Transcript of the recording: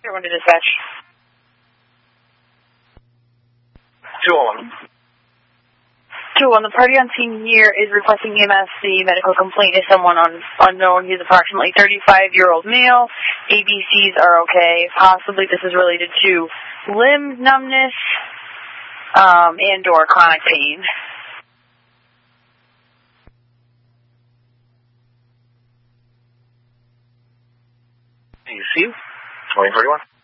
Everyone to dispatch. 201. 201, the party on scene here is requesting EMS. Medical complaint is someone unknown. He's approximately 35-year-old male. ABCs are okay. Possibly this is related to limb numbness and or chronic pain. AC, 2031.